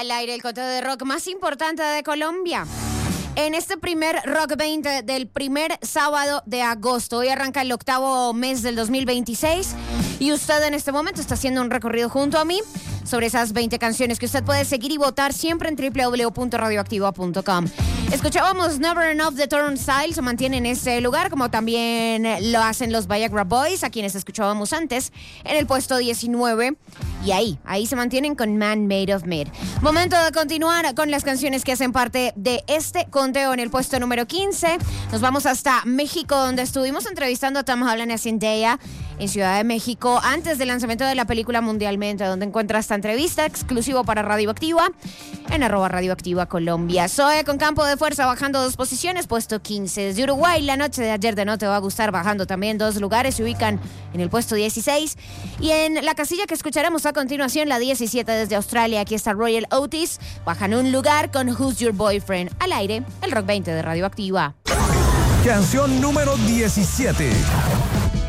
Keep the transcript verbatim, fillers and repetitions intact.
Al aire el conteo de rock más importante de Colombia. En este primer Rock veinte del primer sábado de agosto. Hoy arranca el octavo mes del dos mil veintiséis y usted en este momento está haciendo un recorrido junto a mí sobre esas veinte canciones que usted puede seguir y votar siempre en doble u doble u doble u punto radioactiva punto com. Escuchábamos Never Enough de Turnstile, se mantiene en ese lugar, como también lo hacen los Viagra Boys, a quienes escuchábamos antes, en el puesto diecinueve. Y ahí, ahí se mantienen con Man Made of Mid. Momento de continuar con las canciones que hacen parte de este conteo en el puesto número quince. Nos vamos hasta México, donde estuvimos entrevistando a Tom Holland y a Zendaya en Ciudad de México, antes del lanzamiento de la película mundialmente, donde encuentra esta entrevista exclusivo para Radioactiva, en arroba Radioactiva Colombia. Zoe con Campo de Fuerza bajando dos posiciones, puesto quince. Desde Uruguay, La Noche de Ayer de No Te Va a Gustar, bajando también dos lugares, se ubican en el puesto dieciséis. Y en la casilla que escucharemos a continuación, la diecisiete desde Australia, aquí está Royal Otis, bajan un lugar con Who's Your Boyfriend. Al aire, el Rock veinte de Radioactiva. Canción número diecisiete.